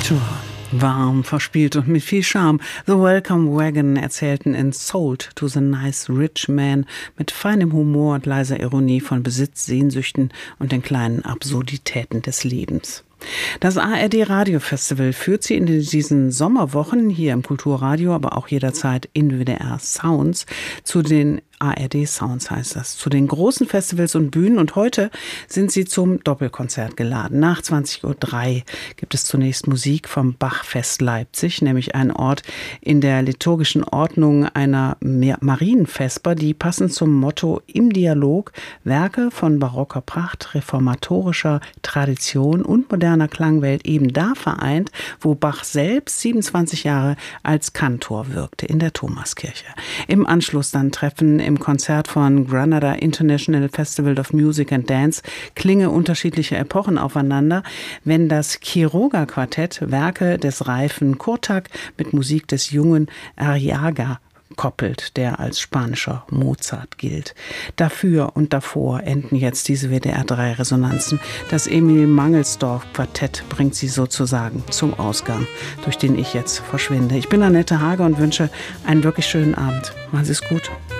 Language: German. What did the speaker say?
Tja, warm, verspielt und mit viel Charme. The Welcome Wagon erzählten in Sold to the Nice Rich Man mit feinem Humor und leiser Ironie von Besitz, Sehnsüchten und den kleinen Absurditäten des Lebens. Das ARD Radiofestival führt Sie in diesen Sommerwochen hier im Kulturradio, aber auch jederzeit in WDR Sounds zu den ARD Sounds heißt das, zu den großen Festivals und Bühnen. Und heute sind sie zum Doppelkonzert geladen. Nach 20:03 Uhr gibt es zunächst Musik vom Bachfest Leipzig, nämlich ein Ort in der liturgischen Ordnung einer Marienvesper, die passend zum Motto im Dialog Werke von barocker Pracht, reformatorischer Tradition und moderner Klangwelt eben da vereint, wo Bach selbst 27 Jahre als Kantor wirkte in der Thomaskirche. Im Anschluss dann treffen im Konzert von Granada International Festival of Music and Dance klinge unterschiedliche Epochen aufeinander, wenn das Quiroga-Quartett Werke des reifen Kurtak mit Musik des jungen Arriaga koppelt, der als spanischer Mozart gilt. Dafür und davor enden jetzt diese WDR-3-Resonanzen. Das Emil Mangelsdorf-Quartett bringt sie sozusagen zum Ausgang, durch den ich jetzt verschwinde. Ich bin Annette Hager und wünsche einen wirklich schönen Abend. Machen Sie es gut.